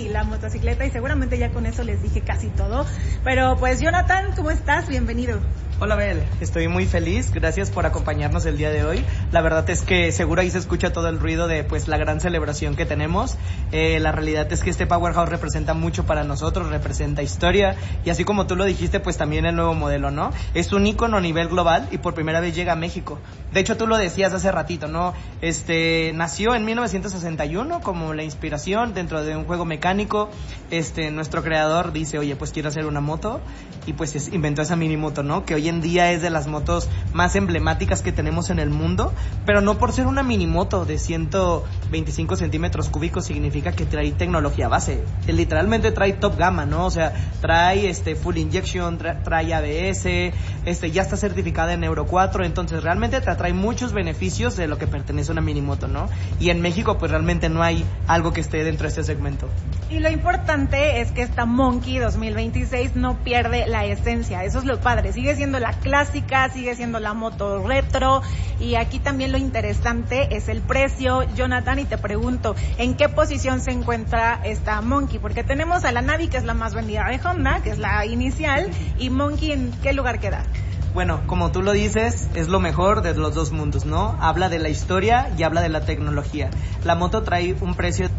y la motocicleta, y seguramente ya con eso les dije casi todo. Pero pues Jonathan, ¿cómo estás? Bienvenido. Hola Bel, estoy muy feliz, gracias por acompañarnos el día de hoy. La verdad es que seguro ahí se escucha todo el ruido de pues la gran celebración que tenemos. La realidad es que este Powerhouse representa mucho para nosotros, representa historia, y así como tú lo dijiste, pues también el nuevo modelo, ¿no? Es un ícono a nivel global y por primera vez llega a México. De hecho, tú lo decías hace ratito, ¿no? Nació en 1961 como la inspiración dentro de un juego mecánico. Nuestro creador dice, oye, pues quiero hacer una moto, y pues inventó esa mini moto, ¿no? Que hoy en día es de las motos más emblemáticas que tenemos en el mundo, pero no por ser una mini moto de 125 centímetros cúbicos significa que trae tecnología base. Literalmente trae top gama, ¿no? O sea, trae full injection, trae ABS, ya está certificada en Euro 4, entonces realmente te trae muchos beneficios de lo que pertenece a una mini moto, ¿no? Y en México pues realmente no hay algo que esté dentro de este segmento. Y lo importante es que esta Monkey 2026 no pierde la esencia, eso es lo padre, sigue siendo la clásica, sigue siendo la moto retro, y aquí también lo interesante es el precio. Jonathan, y te pregunto, ¿en qué posición se encuentra esta Monkey? Porque tenemos a la Navi, que es la más vendida de Honda, que es la inicial, y Monkey, ¿en qué lugar queda? Bueno, como tú lo dices, es lo mejor de los dos mundos, ¿no? Habla de la historia y habla de la tecnología. La moto trae un precio de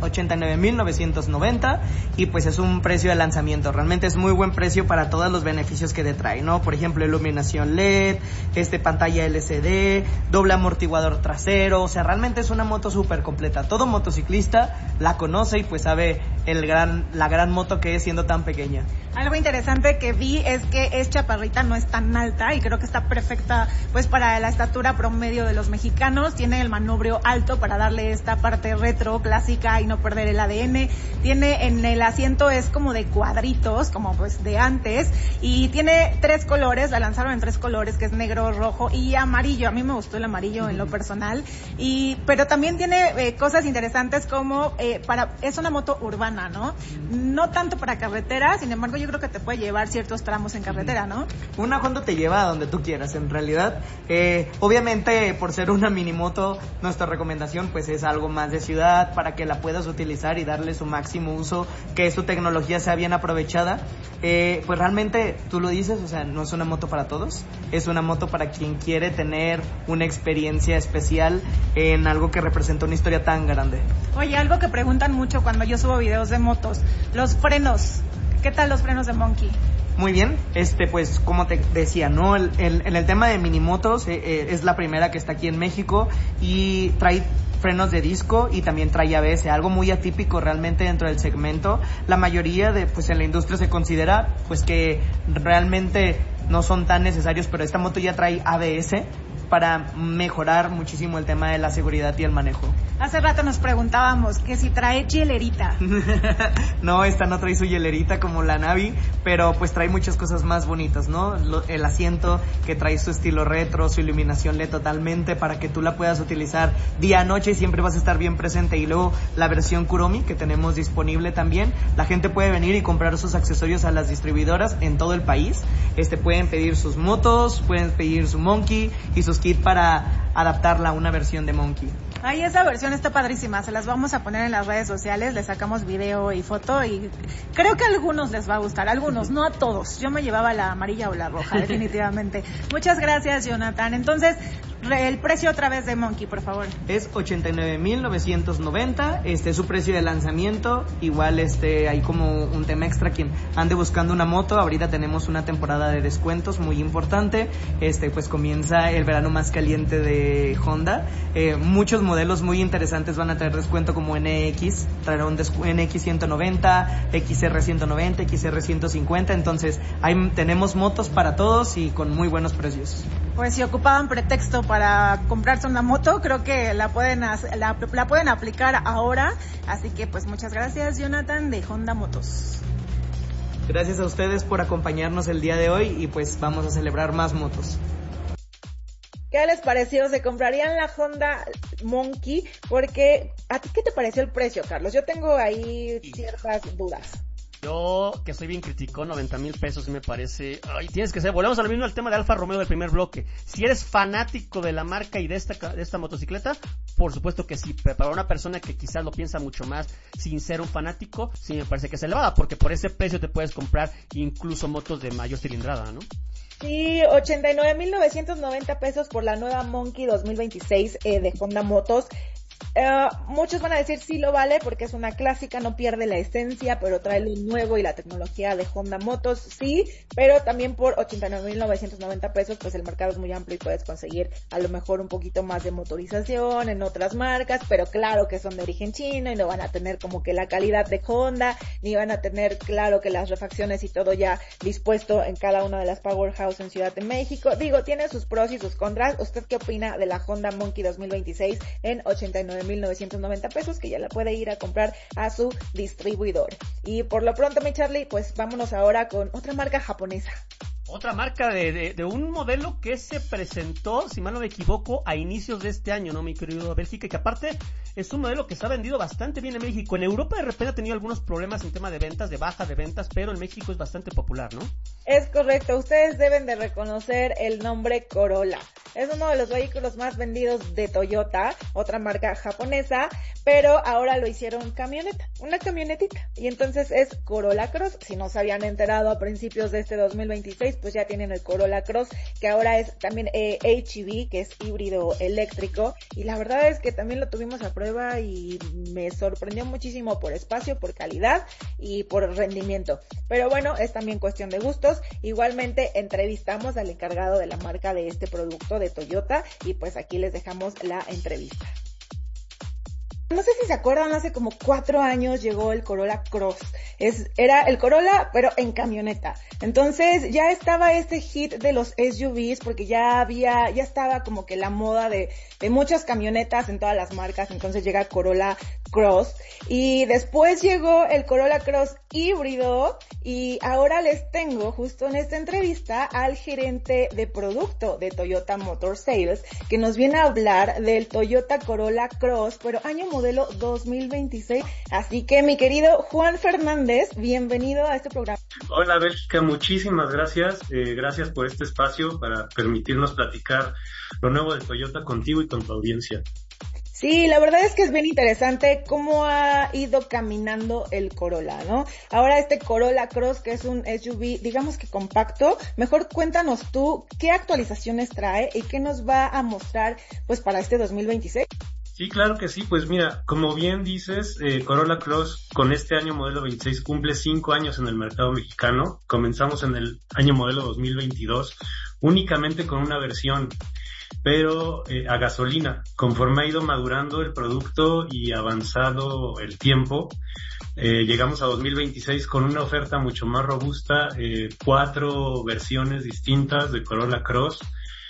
89,990 y pues es un precio de lanzamiento. Realmente es muy buen precio para todos los beneficios que te trae, ¿no? Por ejemplo, iluminación LED, pantalla LCD, doble amortiguador trasero. O sea, realmente es una moto súper completa. Todo motociclista la conoce y pues sabe la gran moto que es siendo tan pequeña. Algo interesante que vi es que es chaparrita, no es tan alta, y creo que está perfecta pues para la estatura promedio de los mexicanos. Tiene el manubrio alto para darle esta parte retro, clásica, y no perder el ADN. Tiene en el asiento, es como de cuadritos, como pues de antes, y tiene 3 colores, la lanzaron en 3 colores, que es negro, rojo y amarillo. A mí me gustó el amarillo en lo personal, pero también tiene cosas interesantes como es una moto urbana, ¿no? No tanto para carretera, sin embargo yo creo que te puede llevar ciertos tramos en carretera, ¿no? Una Honda te lleva a donde tú quieras, en realidad. Obviamente, por ser una mini moto, nuestra recomendación pues es algo más de ciudad, para que la puedas utilizar y darle su máximo uso, que su tecnología sea bien aprovechada. Pues realmente, tú lo dices, o sea, no es una moto para todos, es una moto para quien quiere tener una experiencia especial en algo que representa una historia tan grande. Oye, algo que preguntan mucho cuando yo subo videos de motos, los frenos. ¿Qué tal los frenos de Monkey? Muy bien, pues como te decía, ¿no? En el tema de minimotos, es la primera que está aquí en México y trae frenos de disco y también trae ABS, algo muy atípico realmente dentro del segmento. La mayoría pues en la industria se considera pues que realmente no son tan necesarios, pero esta moto ya trae ABS para mejorar muchísimo el tema de la seguridad y el manejo. Hace rato nos preguntábamos que si trae hielerita. No, esta no trae su hielerita como la Navi, pero pues trae muchas cosas más bonitas, ¿no? El asiento que trae su estilo retro, su iluminación LED totalmente para que tú la puedas utilizar día, noche, y siempre vas a estar bien presente. Y luego la versión Kuromi que tenemos disponible también. La gente puede venir y comprar sus accesorios a las distribuidoras en todo el país. Pueden pedir sus motos, pueden pedir su Monkey y sus kits para adaptarla a una versión de Monkey. Ay, esa versión está padrísima, se las vamos a poner en las redes sociales, le sacamos video y foto, y creo que a algunos les va a gustar, a algunos, no a todos. Yo me llevaba la amarilla o la roja, definitivamente. Muchas gracias, Jonathan. Entonces, el precio otra vez de Monkey, por favor. Es 89,990, es su precio de lanzamiento. Igual hay como un tema extra, quien ande buscando una moto, ahorita tenemos una temporada de descuentos muy importante. Pues comienza el verano más caliente de Honda. Muchos modelos muy interesantes van a traer descuento, como NX, traerá un NX 190, XR 190, XR 150, entonces tenemos motos para todos y con muy buenos precios. Pues si ocupaban pretexto para comprarse una moto, creo que la pueden aplicar ahora, así que pues muchas gracias, Jonathan, de Honda Motos. Gracias a ustedes por acompañarnos el día de hoy y pues vamos a celebrar más motos. ¿Qué les pareció? ¿Se comprarían la Honda Monkey? Porque, ¿a ti qué te pareció el precio, Carlos? Yo tengo ahí ciertas dudas. Yo, que soy bien criticón, 90,000 pesos me parece. Ay, tienes que ser. Volvemos a lo mismo, al tema de Alfa Romeo del primer bloque. Si eres fanático de la marca y de esta motocicleta, por supuesto que sí, pero para una persona que quizás lo piensa mucho más sin ser un fanático, sí me parece que es elevada, porque por ese precio te puedes comprar incluso motos de mayor cilindrada, ¿no? Sí, 89,990 pesos por la nueva Monkey 2026 de Honda Motos. Muchos van a decir sí lo vale porque es una clásica, no pierde la esencia, pero trae lo nuevo y la tecnología de Honda Motos, sí, pero también por 89,990 pesos, pues el mercado es muy amplio y puedes conseguir a lo mejor un poquito más de motorización en otras marcas, pero claro que son de origen chino y no van a tener como que la calidad de Honda, ni van a tener claro que las refacciones y todo ya dispuesto en cada una de las Powerhouse en Ciudad de México. Digo, tiene sus pros y sus contras. ¿Usted qué opina de la Honda Monkey 2026 en 89,990 pesos, que ya la puede ir a comprar a su distribuidor? Y por lo pronto, mi Charlie, pues vámonos ahora con otra marca japonesa. Otra marca de un modelo que se presentó, si mal no me equivoco, a inicios de este año, ¿no, mi querido Bélgica? Que aparte es un modelo que se ha vendido bastante bien en México. En Europa de repente ha tenido algunos problemas en tema de ventas, de baja de ventas, pero en México es bastante popular, ¿no? Es correcto, ustedes deben de reconocer el nombre Corolla. Es uno de los vehículos más vendidos de Toyota, otra marca japonesa, pero ahora lo hicieron camioneta, una camionetita. Y entonces es Corolla Cross. Si no se habían enterado a principios de este 2026, pues ya tienen el Corolla Cross, que ahora es también HEV, que es híbrido eléctrico. Y la verdad es que también lo tuvimos a prueba y me sorprendió muchísimo por espacio, por calidad y por rendimiento. Pero bueno, es también cuestión de gustos. Igualmente entrevistamos al encargado de la marca de este producto de Toyota y pues aquí les dejamos la entrevista. No sé si se acuerdan, hace como 4 años llegó el Corolla Cross. Era el Corolla, pero en camioneta. Entonces ya estaba este hit de los SUVs porque ya estaba como que la moda de muchas camionetas en todas las marcas. Entonces llega Corolla Cross y después llegó el Corolla Cross híbrido y ahora les tengo justo en esta entrevista al gerente de producto de Toyota Motor Sales que nos viene a hablar del Toyota Corolla Cross, pero año modelo 2026. Así que mi querido Juan Fernández, bienvenido a este programa. Hola Bélgica, muchísimas gracias. Gracias por este espacio para permitirnos platicar lo nuevo de Toyota contigo y con tu audiencia. Sí, la verdad es que es bien interesante cómo ha ido caminando el Corolla, ¿no? Ahora este Corolla Cross, que es un SUV, digamos que compacto. Mejor cuéntanos tú qué actualizaciones trae y qué nos va a mostrar pues para este 2026. Sí, claro que sí. Pues mira, como bien dices, Corolla Cross con este año modelo 26 cumple 5 años en el mercado mexicano. Comenzamos en el año modelo 2022 únicamente con una versión, pero a gasolina. Conforme ha ido madurando el producto y avanzado el tiempo, llegamos a 2026 con una oferta mucho más robusta, 4 versiones distintas de Corolla Cross,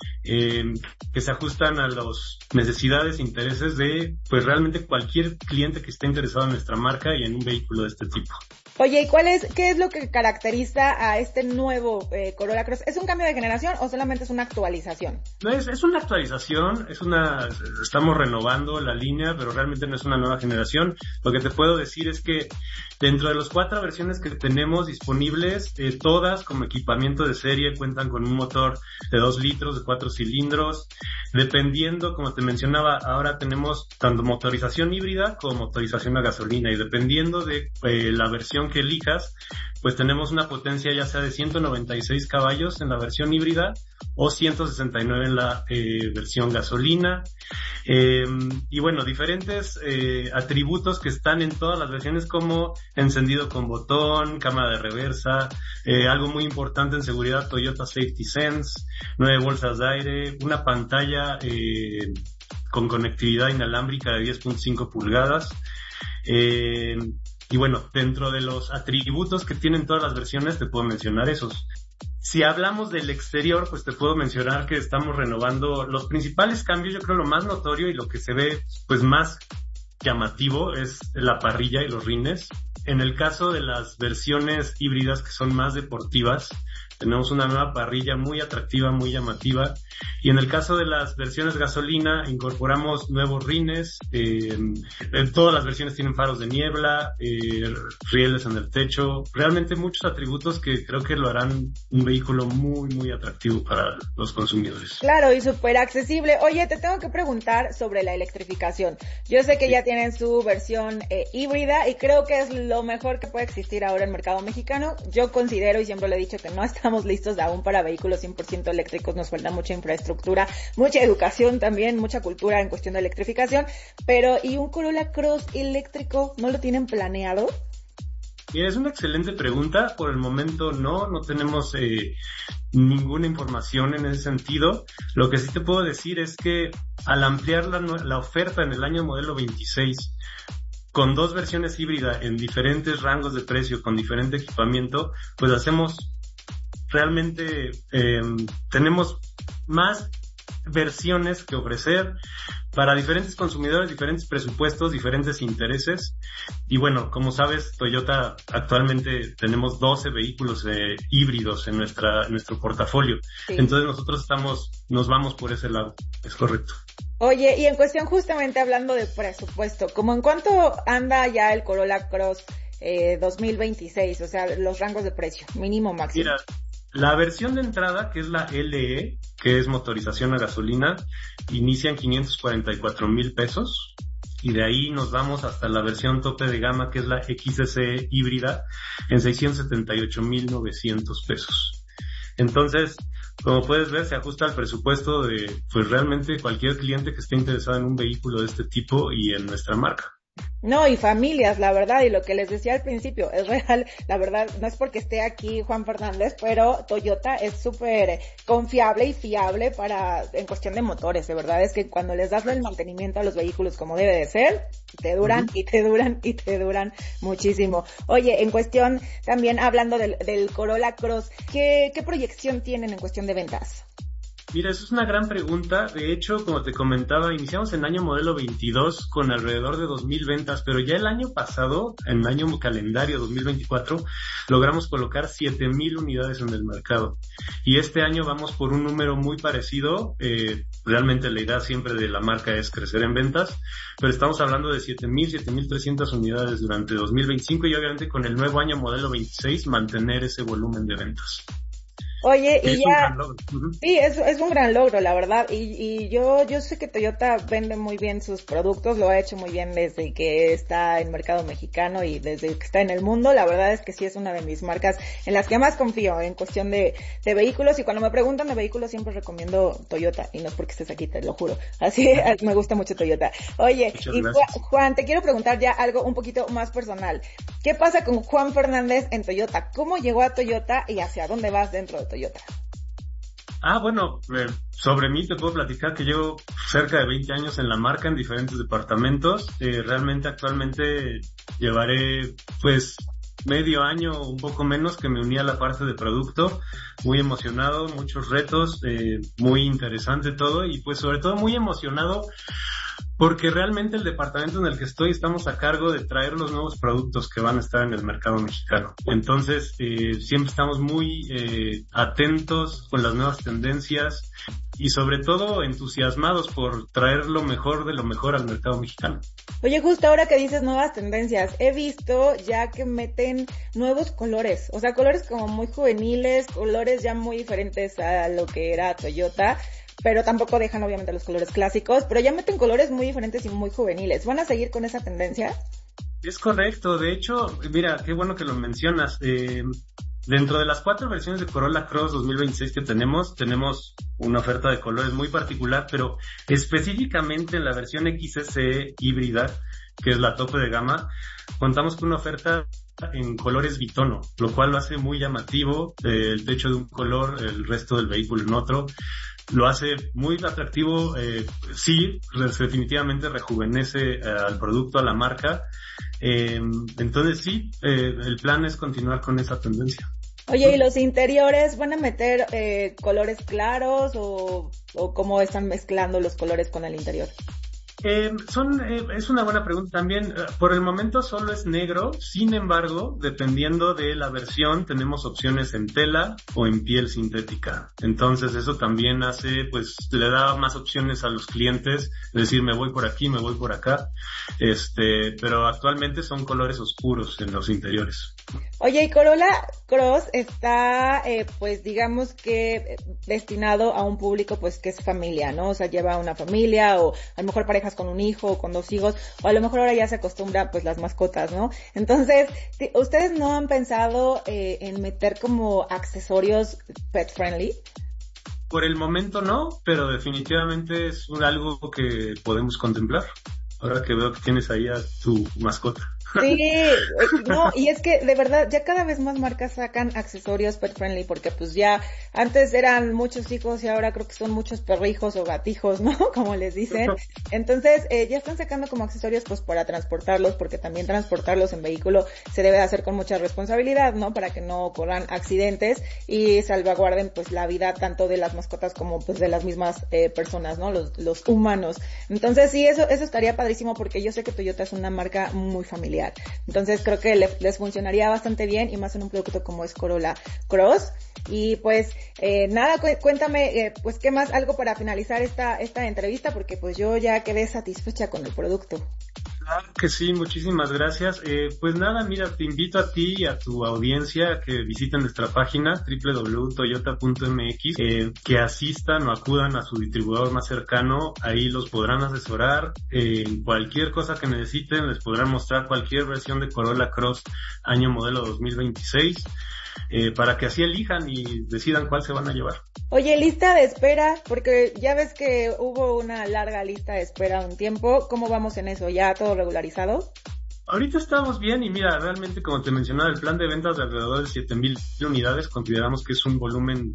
que se ajustan a las necesidades e intereses de pues realmente cualquier cliente que esté interesado en nuestra marca y en un vehículo de este tipo. Oye, ¿y qué es lo que caracteriza a este nuevo Corolla Cross? ¿Es un cambio de generación o solamente es una actualización? No, es una actualización, estamos renovando la línea, pero realmente no es una nueva generación. Lo que te puedo decir es que dentro de las 4 versiones que tenemos disponibles, todas como equipamiento de serie cuentan con un motor de 2 litros, de 4 cilindros. Dependiendo, como te mencionaba, ahora tenemos tanto motorización híbrida como motorización a gasolina, y dependiendo de la versión que elijas, pues tenemos una potencia ya sea de 196 caballos en la versión híbrida o 169 en la versión gasolina. Y bueno, diferentes atributos que están en todas las versiones, como encendido con botón, cámara de reversa, algo muy importante en seguridad, Toyota Safety Sense, 9 bolsas de aire, una pantalla con conectividad inalámbrica de 10.5 pulgadas. Y bueno, dentro de los atributos que tienen todas las versiones te puedo mencionar esos. Si hablamos del exterior, pues te puedo mencionar que estamos renovando los principales cambios. Yo creo lo más notorio y lo que se ve pues más llamativo es la parrilla y los rines. En el caso de las versiones híbridas que son más deportivas, tenemos una nueva parrilla muy atractiva, muy llamativa. Y en el caso de las versiones gasolina, incorporamos nuevos rines. Todas las versiones tienen faros de niebla, rieles en el techo. Realmente muchos atributos que creo que lo harán un vehículo muy, muy atractivo para los consumidores. Claro, y súper accesible. Oye, te tengo que preguntar sobre la electrificación. Yo sé que ya tienen su versión híbrida y creo que es lo mejor que puede existir ahora en el mercado mexicano. Yo considero, y siempre lo he dicho, que no estamos listos aún para vehículos 100% eléctricos. Nos falta mucha infraestructura, mucha educación también, mucha cultura en cuestión de electrificación. Pero, ¿y un Corolla Cross eléctrico no lo tienen planeado? Mira, es una excelente pregunta. Por el momento no tenemos ninguna información en ese sentido. Lo que sí te puedo decir es que al ampliar la oferta en el año modelo 26, con 2 versiones híbridas en diferentes rangos de precio, con diferente equipamiento, pues hacemos realmente, tenemos más versiones que ofrecer para diferentes consumidores, diferentes presupuestos, diferentes intereses. Y bueno, como sabes, Toyota actualmente tenemos 12 vehículos híbridos en nuestro portafolio. Sí. Entonces nosotros nos vamos por ese lado. Es correcto. Oye, y en cuestión justamente hablando de presupuesto, ¿cómo en cuánto anda ya el Corolla Cross 2026? O sea, los rangos de precio, mínimo, máximo. Mira, la versión de entrada, que es la LE, que es motorización a gasolina, inicia en 544,000 pesos. Y de ahí nos vamos hasta la versión tope de gama, que es la XSE híbrida, en 678,900 pesos. Entonces, como puedes ver, se ajusta al presupuesto de, pues realmente cualquier cliente que esté interesado en un vehículo de este tipo y en nuestra marca. No, y familias, la verdad, y lo que les decía al principio, es real, la verdad, no es porque esté aquí Juan Fernández, pero Toyota es súper confiable y fiable en cuestión de motores, de verdad, es que cuando les das el mantenimiento a los vehículos como debe de ser, te duran, y te duran, y te duran muchísimo. Oye, en cuestión, también hablando del Corolla Cross, ¿qué proyección tienen en cuestión de ventas? Mira, eso es una gran pregunta. De hecho, como te comentaba, iniciamos en año modelo 22 con alrededor de 2,000 ventas, pero ya el año pasado, en año calendario 2024, logramos colocar 7,000 unidades en el mercado. Y este año vamos por un número muy parecido. Realmente la idea siempre de la marca es crecer en ventas, pero estamos hablando de 7,300 unidades durante 2025 y obviamente con el nuevo año modelo 26 mantener ese volumen de ventas. Oye, y ya, sí, es un gran logro, la verdad, y yo sé que Toyota vende muy bien sus productos, lo ha hecho muy bien desde que está en mercado mexicano y desde que está en el mundo. La verdad es que sí es una de mis marcas en las que más confío en cuestión de vehículos, y cuando me preguntan de vehículos siempre recomiendo Toyota, y no es porque estés aquí, te lo juro, así me gusta mucho Toyota. Oye, y Juan, te quiero preguntar ya algo un poquito más personal. ¿Qué pasa con Juan Fernández en Toyota? ¿Cómo llegó a Toyota y hacia dónde vas dentro de Toyota? Bueno, sobre mí te puedo platicar que llevo cerca de 20 años en la marca, en diferentes departamentos. Realmente actualmente llevaré pues medio año, un poco menos, que me uní a la parte de producto. Muy emocionado, muchos retos, muy interesante todo, y pues sobre todo muy emocionado porque realmente el departamento en el que estoy estamos a cargo de traer los nuevos productos que van a estar en el mercado mexicano. Entonces, siempre estamos muy atentos con las nuevas tendencias y sobre todo entusiasmados por traer lo mejor de lo mejor al mercado mexicano. Oye, justo ahora que dices nuevas tendencias, he visto ya que meten nuevos colores, o sea, colores como muy juveniles, colores ya muy diferentes a lo que era Toyota, pero tampoco dejan obviamente los colores clásicos, pero ya meten colores muy diferentes y muy juveniles. ¿Van a seguir con esa tendencia? Es correcto. De hecho, mira, qué bueno que lo mencionas. Dentro de las 4 versiones de Corolla Cross 2026 que tenemos una oferta de colores muy particular, pero específicamente en la versión XSE híbrida, que es la tope de gama, contamos con una oferta en colores bitono, lo cual lo hace muy llamativo. El techo de un color, el resto del vehículo en otro. Lo hace muy atractivo, sí, definitivamente rejuvenece al producto, a la marca. Entonces sí, el plan es continuar con esa tendencia. Oye, ¿y los interiores van a meter colores claros o cómo están mezclando los colores con el interior? Es una buena pregunta también. Por el momento solo es negro, sin embargo, dependiendo de la versión, tenemos opciones en tela o en piel sintética. Entonces eso también le da más opciones a los clientes, es decir, me voy por aquí, me voy por acá. Pero actualmente son colores oscuros en los interiores. Oye, y Corolla Cross está, pues digamos que destinado a un público pues que es familia, ¿no? O sea, lleva una familia o a lo mejor parejas con un hijo o con 2 hijos, o a lo mejor ahora ya se acostumbra pues las mascotas, ¿no? Entonces, ¿ustedes no han pensado en meter como accesorios pet friendly? Por el momento no, pero definitivamente es algo que podemos contemplar. Ahora que veo que tienes ahí a tu mascota. Sí, no, y es que de verdad ya cada vez más marcas sacan accesorios pet friendly, porque pues ya antes eran muchos hijos y ahora creo que son muchos perrijos o gatijos, ¿no? Como les dicen. Entonces ya están sacando como accesorios pues para transportarlos, porque también transportarlos en vehículo se debe hacer con mucha responsabilidad, ¿no? Para que no ocurran accidentes y salvaguarden pues la vida tanto de las mascotas como pues de las mismas personas, ¿no? Los humanos. Entonces sí, eso estaría padrísimo, porque yo sé que Toyota es una marca muy familiar. Entonces creo que les funcionaría bastante bien, y más en un producto como es Corolla Cross. Y pues nada, cuéntame pues qué más, algo para finalizar esta entrevista, porque pues yo ya quedé satisfecha con el producto. Claro que sí, muchísimas gracias. Pues nada, mira, te invito a ti y a tu audiencia a que visiten nuestra página www.toyota.mx, que asistan o acudan a su distribuidor más cercano. Ahí los podrán asesorar en cualquier cosa que necesiten, les podrán mostrar cualquier versión de Corolla Cross año modelo 2026. Para que así elijan y decidan cuál se van a llevar. Oye, lista de espera, porque ya ves que hubo una larga lista de espera un tiempo. ¿Cómo vamos en eso? ¿Ya todo regularizado? Ahorita estamos bien y mira, realmente como te mencionaba, el plan de ventas de alrededor de 7,000 unidades consideramos que es un volumen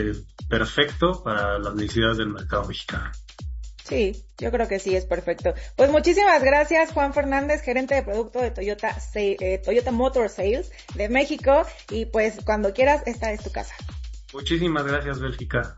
perfecto para las necesidades del mercado mexicano. Sí, yo creo que sí, es perfecto. Pues muchísimas gracias, Juan Fernández, gerente de producto de Toyota Motor Sales de México, y pues cuando quieras, esta es tu casa. Muchísimas gracias, Bélgica.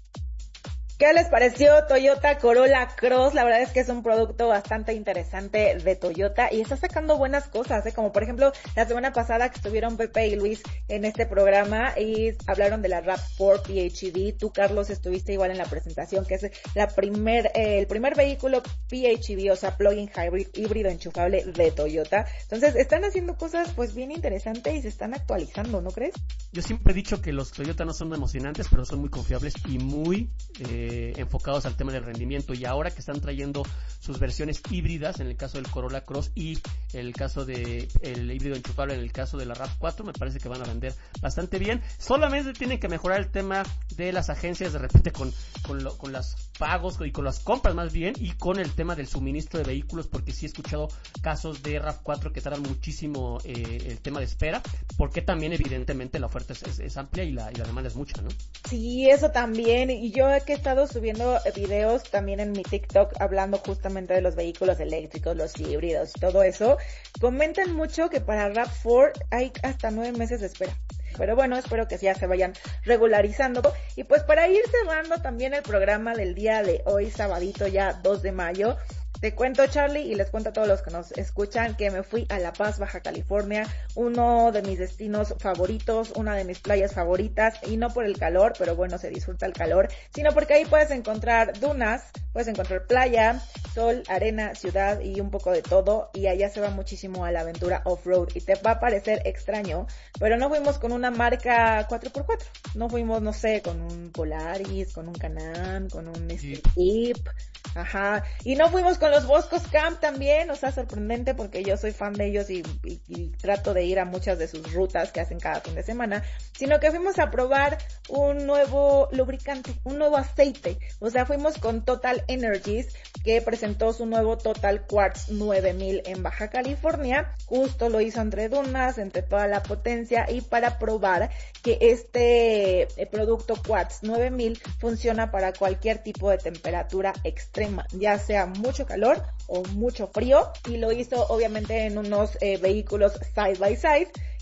¿Qué les pareció Toyota Corolla Cross? La verdad es que es un producto bastante interesante de Toyota y está sacando buenas cosas, como por ejemplo la semana pasada que estuvieron Pepe y Luis en este programa y hablaron de la RAV4 PHEV. Tú, Carlos, estuviste igual en la presentación, que es el primer vehículo PHEV, o sea, plug-in hybrid, híbrido enchufable de Toyota. Entonces están haciendo cosas pues bien interesantes y se están actualizando, ¿no crees? Yo siempre he dicho que los Toyota no son emocionantes, pero son muy confiables y muy enfocados al tema del rendimiento, y ahora que están trayendo sus versiones híbridas en el caso del Corolla Cross y el caso de el híbrido enchufable en el caso de la RAV4, me parece que van a vender bastante bien. Solamente tienen que mejorar el tema de las agencias de repente con los pagos y con las compras más bien, y con el tema del suministro de vehículos, porque sí he escuchado casos de RAV4 que tardan muchísimo el tema de espera, porque también evidentemente la oferta es amplia y la demanda es mucha, ¿no? Sí, eso también, y yo que he estado subiendo videos también en mi TikTok hablando justamente de los vehículos eléctricos, los híbridos y todo eso, comentan mucho que para RAV4 hay hasta 9 meses de espera. Pero bueno, espero que ya se vayan regularizando. Y pues para ir cerrando también el programa del día de hoy, sabadito ya 2 de mayo, te cuento, Charlie, y les cuento a todos los que nos escuchan, que me fui a La Paz, Baja California, uno de mis destinos favoritos, una de mis playas favoritas, y no por el calor, pero bueno, se disfruta el calor, sino porque ahí puedes encontrar dunas, puedes encontrar playa, sol, arena, ciudad y un poco de todo, y allá se va muchísimo a la aventura off-road, y te va a parecer extraño, pero no fuimos con una marca 4x4, no fuimos, no sé, con un Polaris, con un Can-Am, con un Jeep, ajá, y no fuimos con los Boscos Camp también, o sea, sorprendente porque yo soy fan de ellos y trato de ir a muchas de sus rutas que hacen cada fin de semana, sino que fuimos a probar un nuevo lubricante, un nuevo aceite, o sea, fuimos con Total Energies, que presentó su nuevo Total Quartz 9000 en Baja California, justo lo hizo entre dunas, entre toda la potencia, y para probar que este producto Quartz 9000 funciona para cualquier tipo de temperatura extrema, ya sea mucho calor o mucho frío, y lo hizo obviamente en unos vehículos side by side,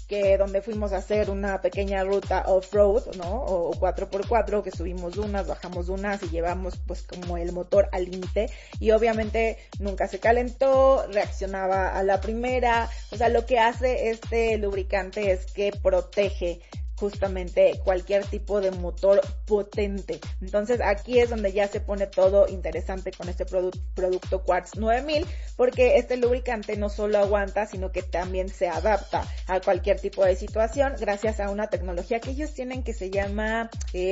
que donde fuimos a hacer una pequeña ruta off-road, ¿no? O 4x4, que subimos dunas, bajamos dunas y llevamos pues como el motor al límite, y obviamente nunca se calentó, reaccionaba a la primera. O sea, lo que hace este lubricante es que protege justamente cualquier tipo de motor potente. Entonces aquí es donde ya se pone todo interesante con este producto Quartz 9000, porque este lubricante no solo aguanta, sino que también se adapta a cualquier tipo de situación gracias a una tecnología que ellos tienen que se llama,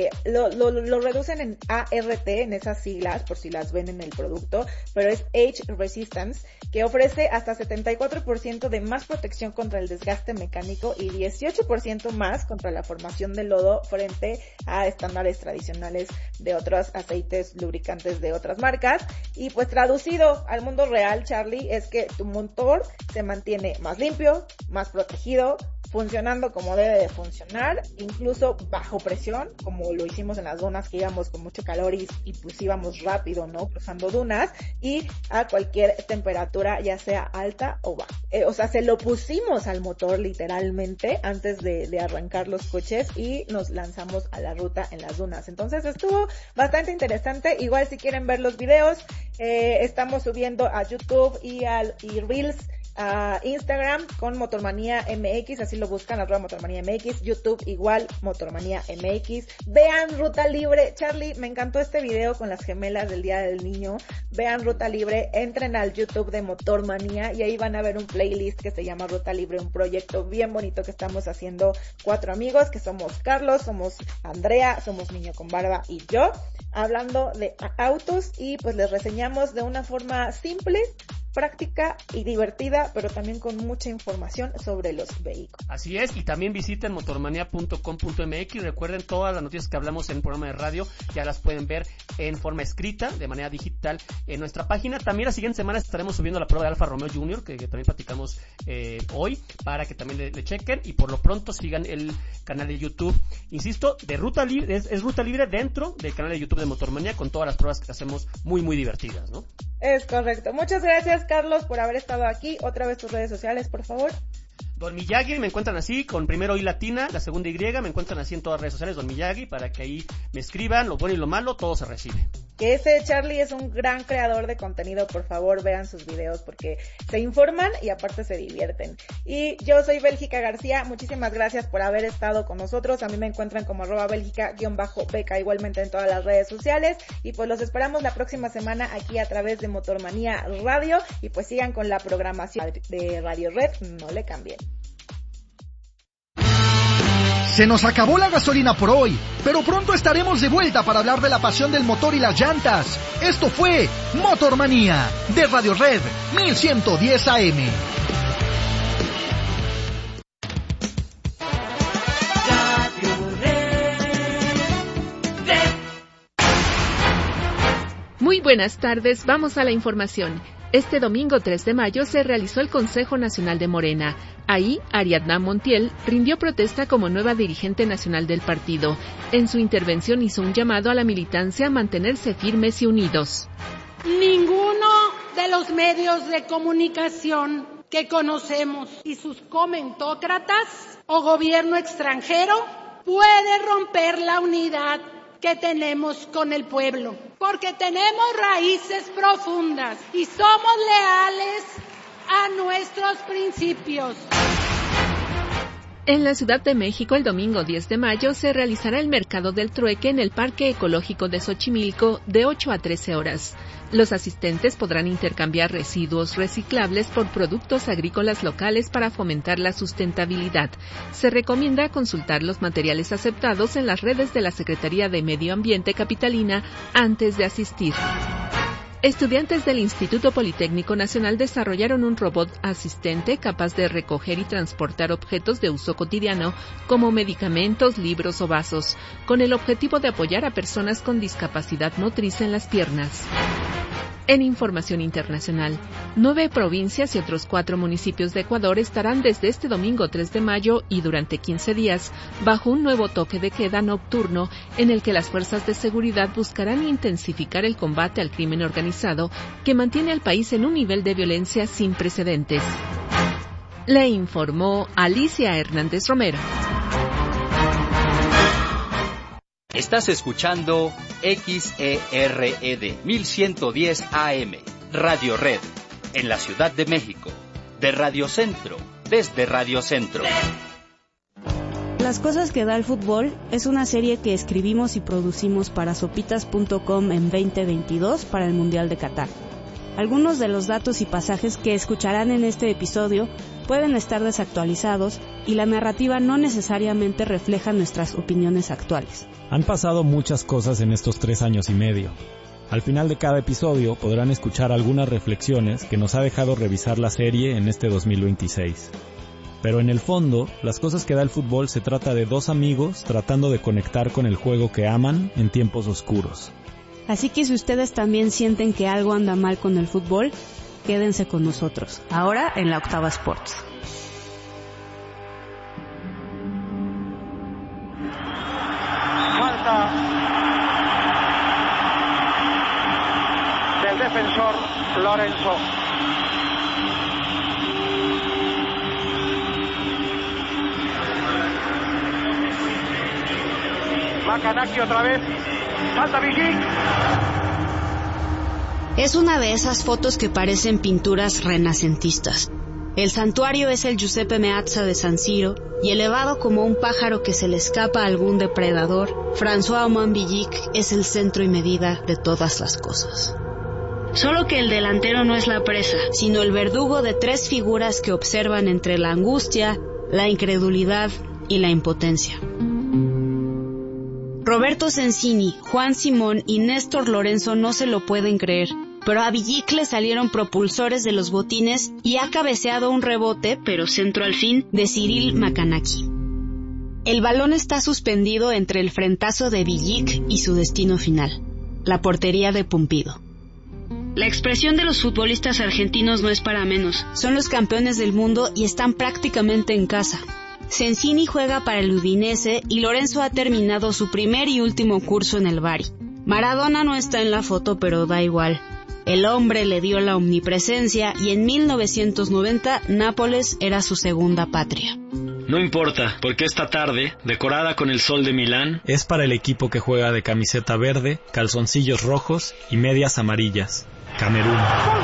lo reducen en ART, en esas siglas, por si las ven en el producto, pero es Age Resistance, que ofrece hasta 74% de más protección contra el desgaste mecánico y 18% más contra la formación de lodo frente a estándares tradicionales de otros aceites lubricantes de otras marcas. Y pues traducido al mundo real, Charlie, es que tu motor se mantiene más limpio, más protegido, funcionando como debe de funcionar, incluso bajo presión, como lo hicimos en las dunas que íbamos con mucho calor y pues íbamos rápido, ¿no? Cruzando dunas, y a cualquier temperatura, ya sea alta o baja. O sea, se lo pusimos al motor literalmente antes de arrancar los coches y nos lanzamos a la ruta en las dunas. Entonces estuvo bastante interesante. Igual si quieren ver los videos, estamos subiendo a YouTube y Reels, a Instagram con Motormanía MX, así lo buscan, @Motormanía MX, YouTube igual, Motormanía MX. Vean Ruta Libre. Charlie, me encantó este video con las gemelas del Día del Niño. Vean Ruta Libre, entren al YouTube de Motormanía y ahí van a ver un playlist que se llama Ruta Libre, un proyecto bien bonito que estamos haciendo 4 amigos, que somos Carlos, somos Andrea, somos Niño con Barba y yo, hablando de autos, y pues les reseñamos de una forma simple, práctica y divertida, pero también con mucha información sobre los vehículos. Así es, y también visiten motormanía.com.mx. Recuerden, todas las noticias que hablamos en el programa de radio ya las pueden ver en forma escrita, de manera digital, en nuestra página. También la siguiente semana estaremos subiendo la prueba de Alfa Romeo Junior, que también platicamos hoy, para que también le chequen, y por lo pronto sigan el canal de YouTube, insisto, de Ruta Libre, es Ruta Libre dentro del canal de YouTube de Motormanía, con todas las pruebas que hacemos muy, muy divertidas, ¿no? Es correcto. Muchas gracias, Carlos, por haber estado aquí. Otra vez tus redes sociales, por favor. Don Miyagi, me encuentran así, con primero I latina, la segunda Y, me encuentran así en todas las redes sociales, Don Miyagi, para que ahí me escriban, lo bueno y lo malo, todo se recibe. Que ese Charlie es un gran creador de contenido, por favor vean sus videos porque se informan y aparte se divierten. Y yo soy Bélgica García, muchísimas gracias por haber estado con nosotros. A mí me encuentran como @Bélgica_beca igualmente en todas las redes sociales, y pues los esperamos la próxima semana aquí a través de Motormanía Radio, y pues sigan con la programación de Radio Red, no le cambien. Se nos acabó la gasolina por hoy, pero pronto estaremos de vuelta para hablar de la pasión del motor y las llantas. Esto fue Motormanía, de Radio Red 1110 AM. Muy buenas tardes, vamos a la información. Este domingo 3 de mayo se realizó el Consejo Nacional de Morena. Ahí, Ariadna Montiel rindió protesta como nueva dirigente nacional del partido. En su intervención hizo un llamado a la militancia a mantenerse firmes y unidos. Ninguno de los medios de comunicación que conocemos y sus comentócratas o gobierno extranjero puede romper la unidad que tenemos con el pueblo, porque tenemos raíces profundas y somos leales a nuestros principios. En la Ciudad de México, el domingo 10 de mayo, se realizará el Mercado del Trueque en el Parque Ecológico de Xochimilco de 8 a 13 horas. Los asistentes podrán intercambiar residuos reciclables por productos agrícolas locales para fomentar la sustentabilidad. Se recomienda consultar los materiales aceptados en las redes de la Secretaría de Medio Ambiente capitalina antes de asistir. Estudiantes del Instituto Politécnico Nacional desarrollaron un robot asistente capaz de recoger y transportar objetos de uso cotidiano, como medicamentos, libros o vasos, con el objetivo de apoyar a personas con discapacidad motriz en las piernas. En información internacional, 9 provincias y otros 4 municipios de Ecuador estarán desde este domingo 3 de mayo y durante 15 días bajo un nuevo toque de queda nocturno en el que las fuerzas de seguridad buscarán intensificar el combate al crimen organizado que mantiene al país en un nivel de violencia sin precedentes. Le informó Alicia Hernández Romero. Estás escuchando XERED 1110 AM, Radio Red, en la Ciudad de México, de Radio Centro, desde Radio Centro. Las cosas que da el fútbol es una serie que escribimos y producimos para sopitas.com en 2022 para el Mundial de Qatar. Algunos de los datos y pasajes que escucharán en este episodio pueden estar desactualizados y la narrativa no necesariamente refleja nuestras opiniones actuales. Han pasado muchas cosas en estos 3 años y medio. Al final de cada episodio podrán escuchar algunas reflexiones que nos ha dejado revisar la serie en este 2026. Pero en el fondo, Las cosas que da el fútbol se trata de 2 amigos tratando de conectar con el juego que aman en tiempos oscuros. Así que si ustedes también sienten que algo anda mal con el fútbol, quédense con nosotros, ahora en la Octava Sports. Falta del defensor Lorenzo. Macanaki otra vez. Falta Villic. Es una de esas fotos que parecen pinturas renacentistas. El santuario es el Giuseppe Meazza de San Siro, y elevado como un pájaro que se le escapa a algún depredador, François-Omar Villic es el centro y medida de todas las cosas. Solo que el delantero no es la presa, sino el verdugo de 3 figuras que observan entre la angustia, la incredulidad y la impotencia. Roberto Sensini, Juan Simón y Néstor Lorenzo no se lo pueden creer, pero a Villic le salieron propulsores de los botines y ha cabeceado un rebote, pero centro al fin, de Cyril Macanaki. El balón está suspendido entre el frentazo de Villic y su destino final, la portería de Pumpido. La expresión de los futbolistas argentinos no es para menos. Son los campeones del mundo y están prácticamente en casa. Sensini juega para el Udinese y Lorenzo ha terminado su primer y último curso en el Bari. Maradona no está en la foto, pero da igual. El hombre le dio la omnipresencia y en 1990 Nápoles era su segunda patria. No importa, porque esta tarde, decorada con el sol de Milán, es para el equipo que juega de camiseta verde, calzoncillos rojos y medias amarillas. Camerún.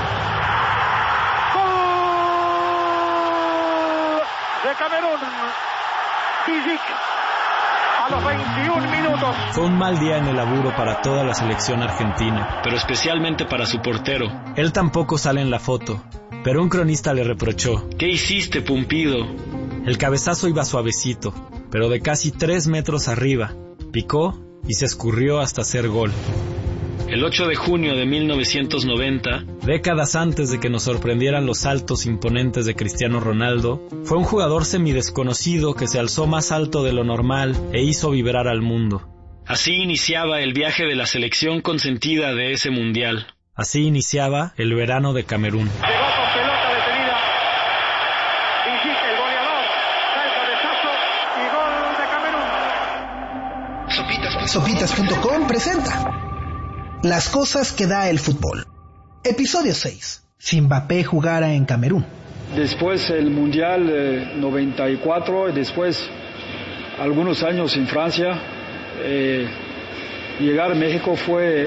De Camerún, Villic, a los 21 minutos. Fue un mal día en el laburo para toda la selección argentina, pero especialmente para su portero. Él tampoco sale en la foto, pero un cronista le reprochó: ¿qué hiciste, Pumpido? El cabezazo iba suavecito, pero de casi 3 metros arriba, picó y se escurrió hasta hacer gol. El 8 de junio de 1990, décadas antes de que nos sorprendieran los saltos imponentes de Cristiano Ronaldo, fue un jugador semidesconocido que se alzó más alto de lo normal e hizo vibrar al mundo. Así iniciaba el viaje de la selección consentida de ese mundial. Así iniciaba el verano de Camerún. Llegó con pelota detenida. Villic, el goleador, da el cabezazo y gol de Camerún. Sopitas.com presenta Las cosas que da el fútbol. Episodio 6. Si Mbappé jugara en Camerún. Después el Mundial 94 y después algunos años en Francia, llegar a México fue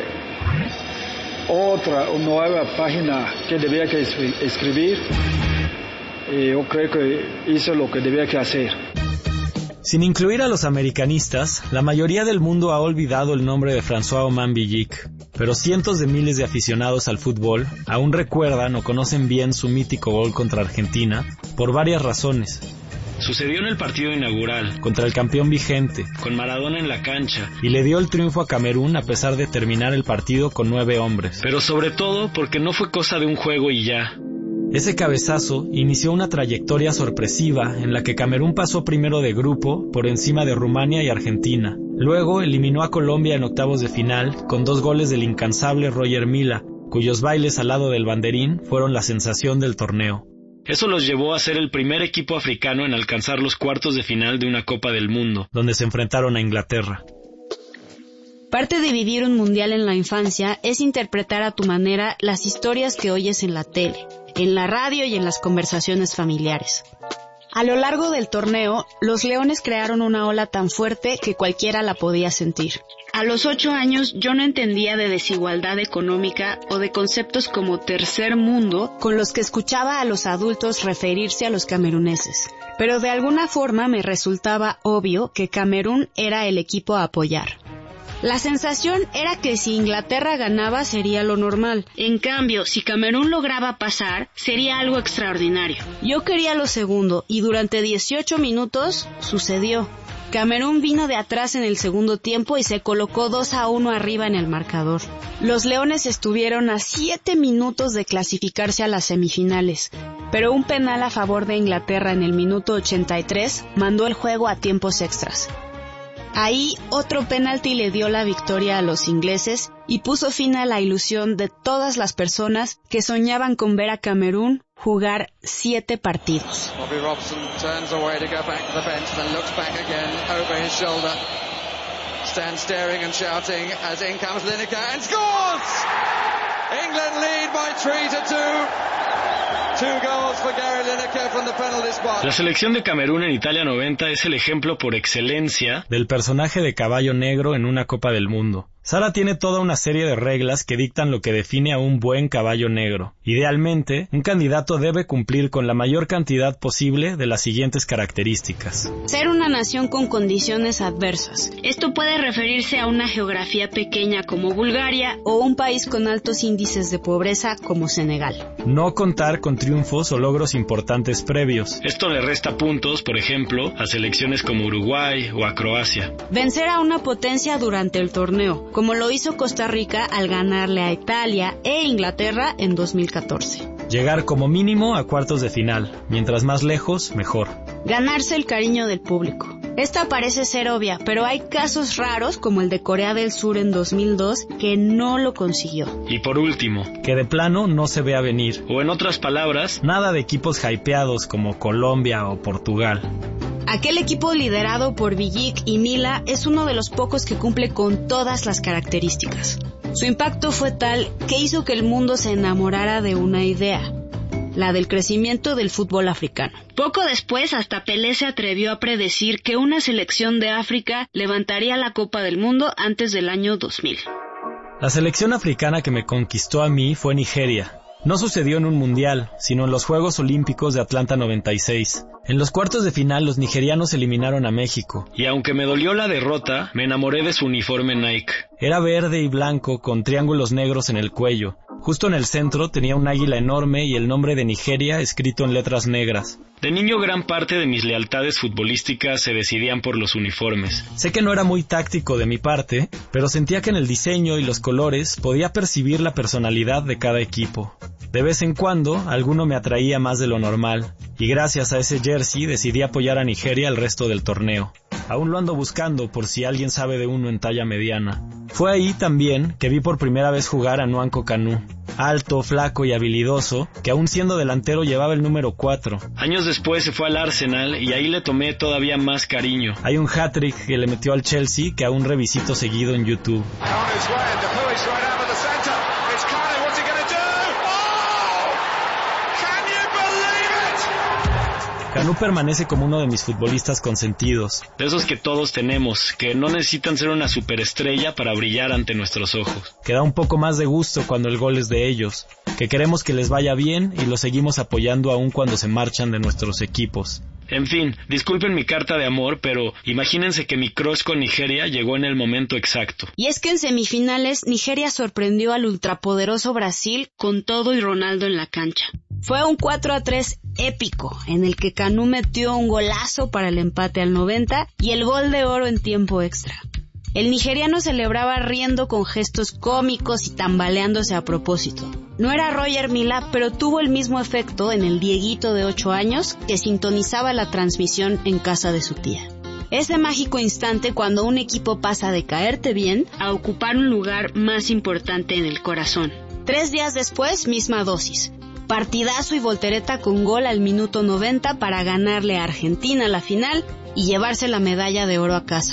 otra nueva página que debía que escribir. Yo creo que hice lo que debía que hacer. Sin incluir a los americanistas, la mayoría del mundo ha olvidado el nombre de François-Omar Villic, pero cientos de miles de aficionados al fútbol aún recuerdan o conocen bien su mítico gol contra Argentina por varias razones. Sucedió en el partido inaugural, contra el campeón vigente, con Maradona en la cancha, y le dio el triunfo a Camerún a pesar de terminar el partido con 9 hombres. Pero sobre todo porque no fue cosa de un juego y ya. Ese cabezazo inició una trayectoria sorpresiva en la que Camerún pasó primero de grupo por encima de Rumania y Argentina. Luego eliminó a Colombia en octavos de final con 2 goles del incansable Roger Milla, cuyos bailes al lado del banderín fueron la sensación del torneo. Eso los llevó a ser el primer equipo africano en alcanzar los cuartos de final de una Copa del Mundo, donde se enfrentaron a Inglaterra. Parte de vivir un mundial en la infancia es interpretar a tu manera las historias que oyes en la tele, en la radio y en las conversaciones familiares. A lo largo del torneo, los Leones crearon una ola tan fuerte que cualquiera la podía sentir. A los 8 años yo no entendía de desigualdad económica o de conceptos como tercer mundo con los que escuchaba a los adultos referirse a los cameruneses. Pero de alguna forma me resultaba obvio que Camerún era el equipo a apoyar. La sensación era que si Inglaterra ganaba sería lo normal. En cambio, si Camerún lograba pasar, sería algo extraordinario. Yo quería lo segundo y durante 18 minutos sucedió. Camerún vino de atrás en el segundo tiempo y se colocó 2-1 arriba en el marcador. Los Leones estuvieron a 7 minutos de clasificarse a las semifinales, pero un penal a favor de Inglaterra en el minuto 83 mandó el juego a tiempos extras. Ahí, otro penalti le dio la victoria a los ingleses y puso fin a la ilusión de todas las personas que soñaban con ver a Camerún jugar 7 partidos. Bobby Robson turns away to go back to the bench, then looks back again over his shoulder. Stands staring and shouting as in comes Lineker and scores! England lead by 3-2. 2 goals for Gary Lineker from the penalty spot. La selección de Camerún en Italia 90 es el ejemplo por excelencia del personaje de caballo negro en una Copa del Mundo. Sara tiene toda una serie de reglas que dictan lo que define a un buen caballo negro. Idealmente, un candidato debe cumplir con la mayor cantidad posible de las siguientes características. Ser una nación con condiciones adversas. Esto puede referirse a una geografía pequeña como Bulgaria o un país con altos índices de pobreza como Senegal. No contar con triunfos o logros importantes previos. Esto le resta puntos, por ejemplo, a selecciones como Uruguay o a Croacia. Vencer a una potencia durante el torneo, como lo hizo Costa Rica al ganarle a Italia e Inglaterra en 2014. Llegar como mínimo a cuartos de final, mientras más lejos, mejor. Ganarse el cariño del público. Esta parece ser obvia, pero hay casos raros como el de Corea del Sur en 2002 que no lo consiguió. Y por último, que de plano no se vea venir. O en otras palabras, nada de equipos hypeados como Colombia o Portugal. Aquel equipo liderado por Villic y Mila es uno de los pocos que cumple con todas las características. Su impacto fue tal que hizo que el mundo se enamorara de una idea, la del crecimiento del fútbol africano. Poco después, hasta Pelé se atrevió a predecir que una selección de África levantaría la Copa del Mundo antes del año 2000. La selección africana que me conquistó a mí fue Nigeria. No sucedió en un mundial, sino en los Juegos Olímpicos de Atlanta 96. En los cuartos de final, los nigerianos eliminaron a México. Y aunque me dolió la derrota, me enamoré de su uniforme Nike. Era verde y blanco con triángulos negros en el cuello. Justo en el centro tenía un águila enorme y el nombre de Nigeria escrito en letras negras. De niño gran parte de mis lealtades futbolísticas se decidían por los uniformes. Sé que no era muy táctico de mi parte, pero sentía que en el diseño y los colores podía percibir la personalidad de cada equipo. De vez en cuando, alguno me atraía más de lo normal, y gracias a ese jersey decidí apoyar a Nigeria el resto del torneo. Aún lo ando buscando por si alguien sabe de uno en talla mediana. Fue ahí también que vi por primera vez jugar a Nwankwo Kanu. Alto, flaco y habilidoso, que aún siendo delantero llevaba el número 4. Años después se fue al Arsenal y ahí le tomé todavía más cariño. Hay un hat-trick que le metió al Chelsea que aún revisito seguido en YouTube. Kanu permanece como uno de mis futbolistas consentidos. De esos que todos tenemos, que no necesitan ser una superestrella para brillar ante nuestros ojos. Que da un poco más de gusto cuando el gol es de ellos, que queremos que les vaya bien y los seguimos apoyando aún cuando se marchan de nuestros equipos. En fin, disculpen mi carta de amor, pero imagínense que mi crush con Nigeria llegó en el momento exacto. Y es que en semifinales, Nigeria sorprendió al ultrapoderoso Brasil con todo y Ronaldo en la cancha. Fue un 4-3 épico, en el que Kanu metió un golazo para el empate al 90 y el gol de oro en tiempo extra. El nigeriano celebraba riendo con gestos cómicos y tambaleándose a propósito. No era Roger Mila, pero tuvo el mismo efecto en el Dieguito de 8 años que sintonizaba la transmisión en casa de su tía. Ese mágico instante cuando un equipo pasa de caerte bien a ocupar un lugar más importante en el corazón. 3 días después, misma dosis. Partidazo y voltereta con gol al minuto 90 para ganarle a Argentina la final y llevarse la medalla de oro a casa.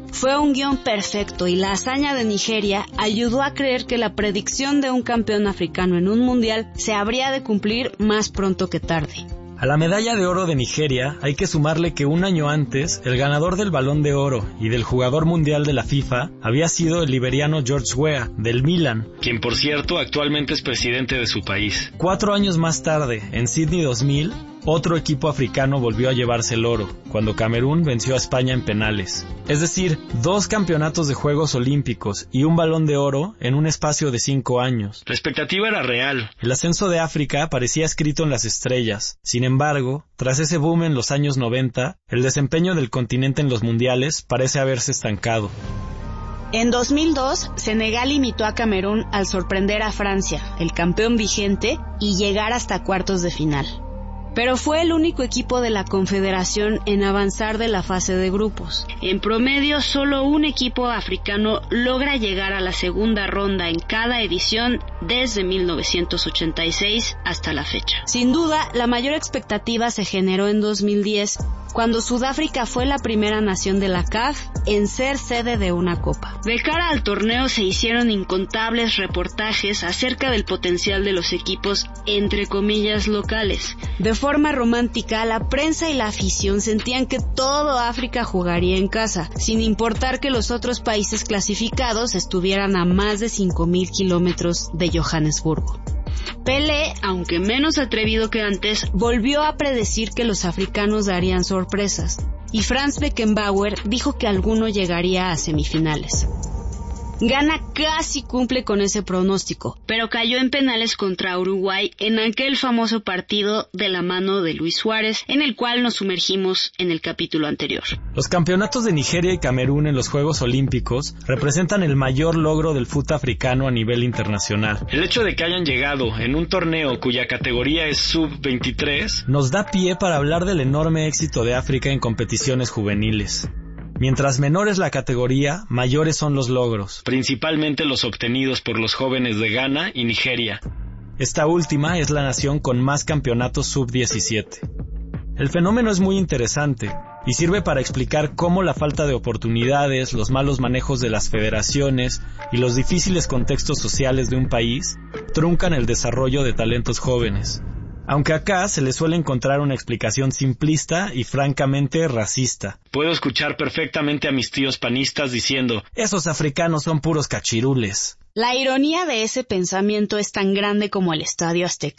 Fue un guión perfecto y la hazaña de Nigeria ayudó a creer que la predicción de un campeón africano en un mundial se habría de cumplir más pronto que tarde. A la medalla de oro de Nigeria hay que sumarle que un año antes, el ganador del Balón de Oro y del jugador mundial de la FIFA había sido el liberiano George Weah, del Milan, quien por cierto actualmente es presidente de su país. 4 años más tarde, en Sydney 2000, otro equipo africano volvió a llevarse el oro, cuando Camerún venció a España en penales. Es decir, 2 campeonatos de Juegos Olímpicos y un Balón de Oro en un espacio de 5 años. La expectativa era real. El ascenso de África parecía escrito en las estrellas. Sin embargo, tras ese boom en los años 90, el desempeño del continente en los mundiales parece haberse estancado. En 2002, Senegal imitó a Camerún al sorprender a Francia, el campeón vigente, y llegar hasta cuartos de final. Pero fue el único equipo de la Confederación en avanzar de la fase de grupos. En promedio, solo un equipo africano logra llegar a la segunda ronda en cada edición desde 1986 hasta la fecha. Sin duda, la mayor expectativa se generó en 2010, cuando Sudáfrica fue la primera nación de la CAF en ser sede de una copa. De cara al torneo se hicieron incontables reportajes acerca del potencial de los equipos, entre comillas, locales. De forma romántica, la prensa y la afición sentían que todo África jugaría en casa, sin importar que los otros países clasificados estuvieran a más de 5,000 kilómetros de Johannesburgo. Pelé, aunque menos atrevido que antes, volvió a predecir que los africanos darían sorpresas, y Franz Beckenbauer dijo que alguno llegaría a semifinales. Ghana casi cumple con ese pronóstico, pero cayó en penales contra Uruguay en aquel famoso partido de la mano de Luis Suárez, en el cual nos sumergimos en el capítulo anterior. Los campeonatos de Nigeria y Camerún en los Juegos Olímpicos representan el mayor logro del fútbol africano a nivel internacional. El hecho de que hayan llegado en un torneo cuya categoría es sub-23 nos da pie para hablar del enorme éxito de África en competiciones juveniles. Mientras menor es la categoría, mayores son los logros. Principalmente los obtenidos por los jóvenes de Ghana y Nigeria. Esta última es la nación con más campeonatos sub-17. El fenómeno es muy interesante y sirve para explicar cómo la falta de oportunidades, los malos manejos de las federaciones y los difíciles contextos sociales de un país truncan el desarrollo de talentos jóvenes. Aunque acá se le suele encontrar una explicación simplista y francamente racista. Puedo escuchar perfectamente a mis tíos panistas diciendo: esos africanos son puros cachirules. La ironía de ese pensamiento es tan grande como el Estadio Azteca.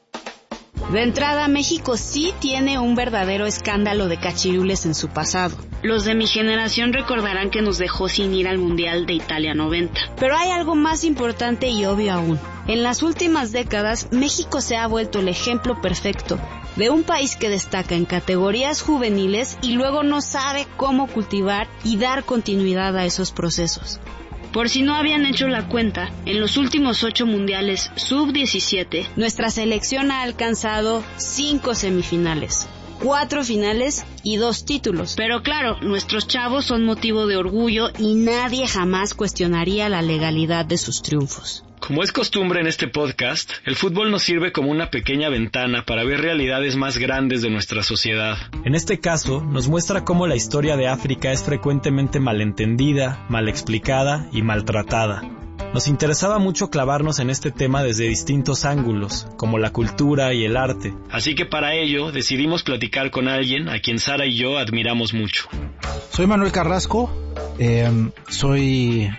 De entrada, México sí tiene un verdadero escándalo de cachirules en su pasado. Los de mi generación recordarán que nos dejó sin ir al Mundial de Italia 90. Pero hay algo más importante y obvio aún. En las últimas décadas, México se ha vuelto el ejemplo perfecto de un país que destaca en categorías juveniles y luego no sabe cómo cultivar y dar continuidad a esos procesos. Por si no habían hecho la cuenta, en los últimos 8 mundiales sub-17, nuestra selección ha alcanzado 5 semifinales, 4 finales y 2 títulos. Pero claro, nuestros chavos son motivo de orgullo y nadie jamás cuestionaría la legalidad de sus triunfos. Como es costumbre en este podcast, el fútbol nos sirve como una pequeña ventana para ver realidades más grandes de nuestra sociedad. En este caso, nos muestra cómo la historia de África es frecuentemente malentendida, mal explicada y maltratada. Nos interesaba mucho clavarnos en este tema desde distintos ángulos, como la cultura y el arte. Así que para ello decidimos platicar con alguien a quien Sara y yo admiramos mucho. Soy Manuel Carrasco, soy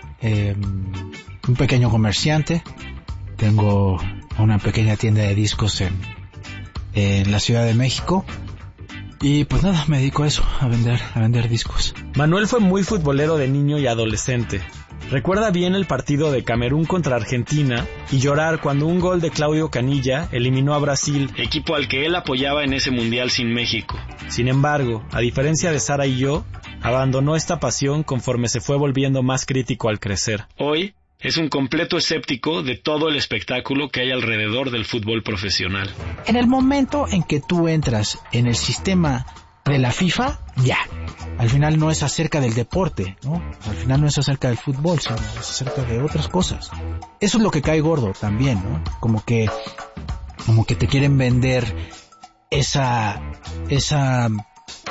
un pequeño comerciante, tengo una pequeña tienda de discos en la Ciudad de México y pues nada, me dedico a eso, a vender discos. Manuel fue muy futbolero de niño y adolescente. Recuerda bien el partido de Camerún contra Argentina y llorar cuando un gol de Claudio Canilla eliminó a Brasil, equipo al que él apoyaba en ese mundial sin México. Sin embargo, a diferencia de Sara y yo, abandonó esta pasión conforme se fue volviendo más crítico al crecer. Hoy es un completo escéptico de todo el espectáculo que hay alrededor del fútbol profesional. En el momento en que tú entras en el sistema de la FIFA, ya, al final no es acerca del deporte, ¿no? Al final no es acerca del fútbol, sino es acerca de otras cosas. Eso es lo que cae gordo también, ¿no? Como que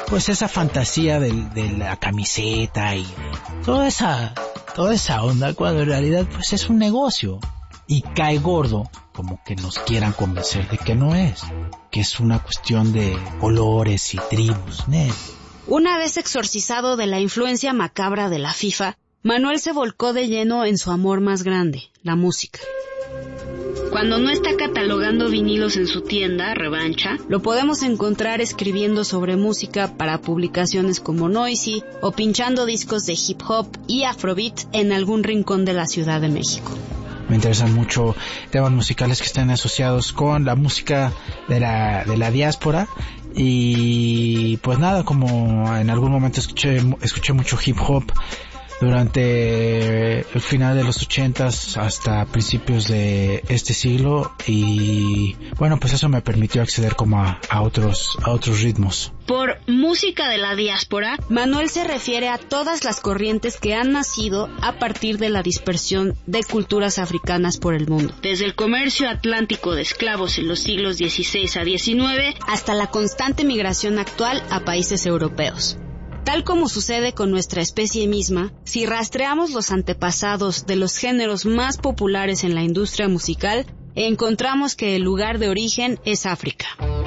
pues esa fantasía de la camiseta y toda esa onda, cuando en realidad pues es un negocio. Y cae gordo como que nos quieran convencer de que no es, que es una cuestión de colores y tribus, ¿no? Una vez exorcizado de la influencia macabra de la FIFA, Manuel se volcó de lleno en su amor más grande, la música. Cuando no está catalogando vinilos en su tienda, Revancha, lo podemos encontrar escribiendo sobre música para publicaciones como Noisy o pinchando discos de hip hop y afrobeat en algún rincón de la Ciudad de México. Me interesan mucho temas musicales que estén asociados con la música de la diáspora. Y pues nada, como en algún momento escuché mucho hip hop durante el final de los 80s hasta principios de este siglo, y bueno, pues eso me permitió acceder como a otros ritmos. Por música de la diáspora, Manuel se refiere a todas las corrientes que han nacido a partir de la dispersión de culturas africanas por el mundo, desde el comercio atlántico de esclavos en los siglos XVI a XIX hasta la constante migración actual a países europeos. Tal como sucede con nuestra especie misma, si rastreamos los antepasados de los géneros más populares en la industria musical, encontramos que el lugar de origen es África.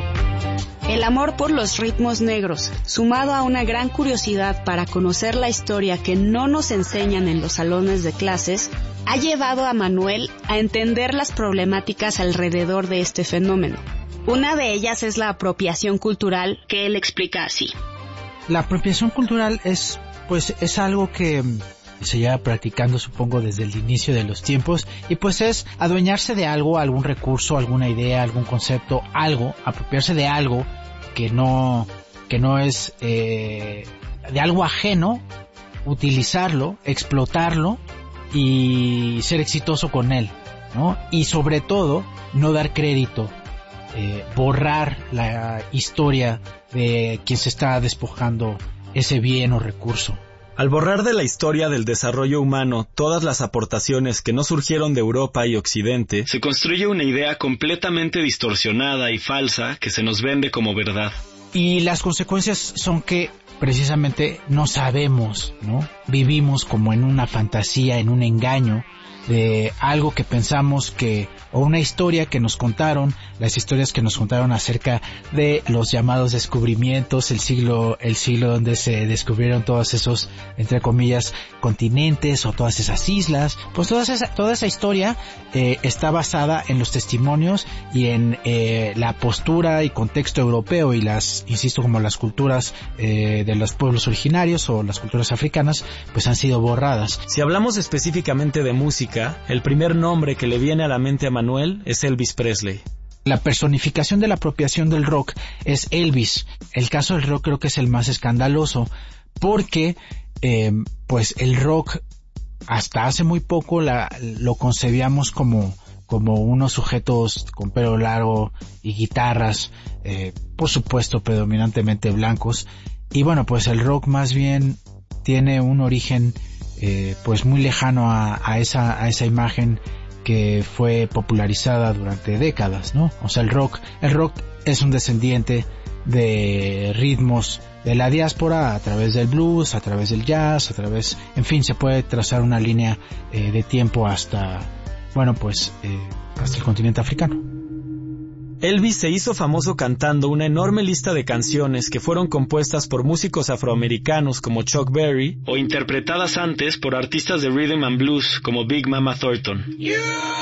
El amor por los ritmos negros, sumado a una gran curiosidad para conocer la historia que no nos enseñan en los salones de clases, ha llevado a Manuel a entender las problemáticas alrededor de este fenómeno. Una de ellas es la apropiación cultural, que él explica así. La apropiación cultural es algo que se lleva practicando, supongo, desde el inicio de los tiempos, y pues es adueñarse de algo, algún recurso, alguna idea, algún concepto, algo, apropiarse de algo que no es de algo ajeno, utilizarlo, explotarlo y ser exitoso con él, ¿no? Y sobre todo, no dar crédito, borrar la historia de quien se está despojando ese bien o recurso. Al borrar de la historia del desarrollo humano todas las aportaciones que no surgieron de Europa y Occidente, se construye una idea completamente distorsionada y falsa que se nos vende como verdad. Y las consecuencias son que precisamente no sabemos, ¿no? Vivimos como en una fantasía, en un engaño de algo que pensamos que, o una historia que nos contaron, las historias que nos contaron acerca de los llamados descubrimientos, el siglo donde se descubrieron todos esos, entre comillas, continentes o todas esas islas. Pues toda esa historia está basada en los testimonios y en la postura y contexto europeo, y como las culturas de los pueblos originarios o las culturas africanas, pues han sido borradas. Si hablamos específicamente de música, el primer nombre que le viene a la mente a Manuel es Elvis Presley. La personificación de la apropiación del rock es Elvis. El caso del rock creo que es el más escandaloso, porque pues el rock hasta hace muy poco lo concebíamos como unos sujetos con pelo largo y guitarras, por supuesto predominantemente blancos, y bueno, pues el rock más bien tiene un origen pues muy lejano a esa imagen que fue popularizada durante décadas, ¿no? O sea, el rock es un descendiente de ritmos de la diáspora a través del blues, a través del jazz, en fin, se puede trazar una línea de tiempo hasta el continente africano. Elvis se hizo famoso cantando una enorme lista de canciones que fueron compuestas por músicos afroamericanos como Chuck Berry o interpretadas antes por artistas de rhythm and blues como Big Mama Thornton.